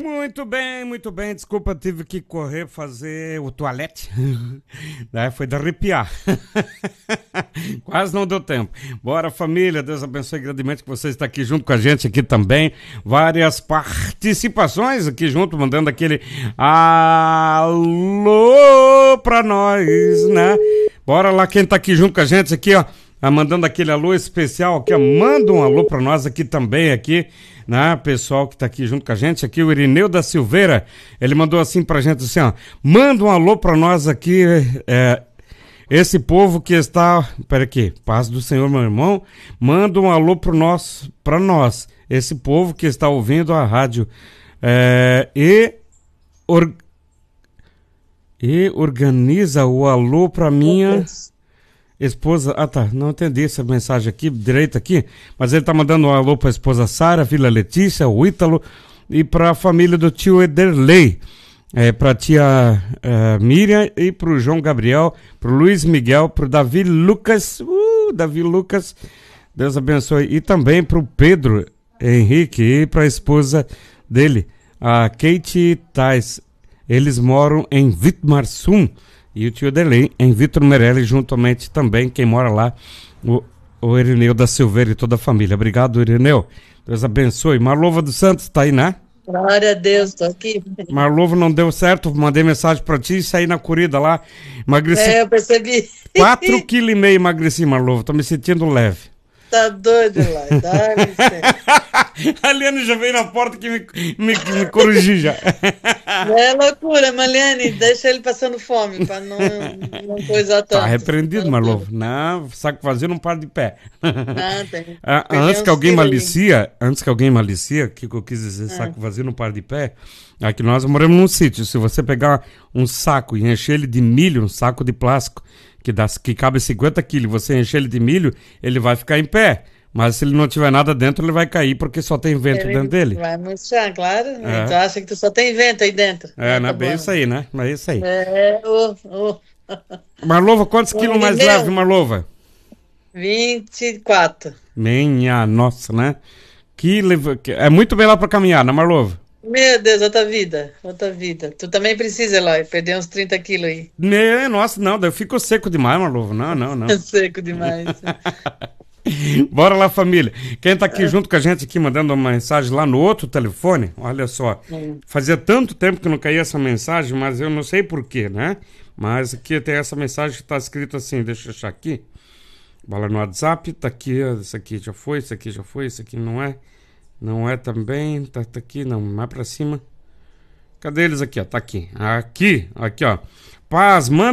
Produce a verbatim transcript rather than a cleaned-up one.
Muito bem, muito bem. Desculpa, tive que correr fazer o toalete. Né? Foi de arrepiar. Quase não deu tempo. Bora, família. Deus abençoe grandemente que você está aqui junto com a gente aqui também. Várias participações aqui junto, mandando aquele alô pra nós, né? Bora lá, quem tá aqui junto com a gente aqui, ó. Mandando aquele alô especial aqui, ó. Manda um alô pra nós aqui também, aqui, né? Pessoal que tá aqui junto com a gente aqui, o Irineu da Silveira, ele mandou assim pra gente assim, ó. Manda um alô pra nós aqui, é, esse povo que está... Pera aqui, paz do Senhor, meu irmão. Manda um alô pro nós, pra nós, esse povo que está ouvindo a rádio. É, e... Or, e organiza o alô pra minha... esposa, ah tá, não entendi essa mensagem aqui, direito aqui, mas ele tá mandando um alô pra esposa Sara, filha Letícia, o Ítalo, e pra família do tio Ederley, é, pra tia uh, Miriam e pro João Gabriel, pro Luiz Miguel, pro Davi Lucas, uh, Davi Lucas, Deus abençoe, e também pro Pedro Henrique e pra esposa dele, a Kate Tais, eles moram em Vitmarsum, e o tio Delay em Vitor Merelli, juntamente também, quem mora lá, o, o Irineu da Silveira e toda a família. Obrigado, Irineu. Deus abençoe. Marlova dos Santos, tá aí, né? Glória a Deus, tô aqui. Marlova não deu certo, mandei mensagem pra ti e saí na corrida lá. Emagreci. É, eu percebi. quatro vírgula cinco quilos emagreci, Marlova. Tô me sentindo leve. Tá doido lá, dá licença. A Liane já veio na porta que me, me, me corrigir já. É loucura, Maliane, deixa ele passando fome, pra não, não coisar tanto. Tá repreendido, Marlova. Não, saco vazio não para de pé. Ah, tem. Ah, antes que alguém malicia, antes que alguém malicia, o que, que eu quis dizer, ah. saco vazio não para de pé, aqui nós moramos num sítio, se você pegar um saco e encher ele de milho, um saco de plástico, que, dá, que cabe cinquenta quilos, você encher ele de milho, ele vai ficar em pé. Mas se ele não tiver nada dentro, ele vai cair, porque só tem vento ele dentro dele. Vai murchar, claro. É. Tu acha que tu só tem vento aí dentro. É, não é bem isso aí, né? Não é isso aí. É, oh, oh. Marlova, quantos oh, quilos mais leve, Marlova? vinte e quatro. Minha nossa, né? Que lev... É muito bem lá pra caminhar, né, Marlova? Meu Deus, outra vida, outra vida. Tu também precisa, Eloy, perder uns trinta quilos aí. Meu, nossa, não, eu fico seco demais, Marlova. Não, não, não. Seco demais. Bora lá, família. Quem tá aqui é. junto com a gente aqui, mandando uma mensagem lá no outro telefone, olha só. É. Fazia tanto tempo que não caía essa mensagem, mas eu não sei porquê, né? Mas aqui tem essa mensagem que tá escrito assim, deixa eu achar aqui. Bola no WhatsApp, tá aqui, isso aqui já foi, isso aqui já foi, isso aqui não é. Não é também, tá, tá aqui, não, mais pra cima. Cadê eles aqui, ó? Tá aqui. Aqui, aqui, ó. Paz, manda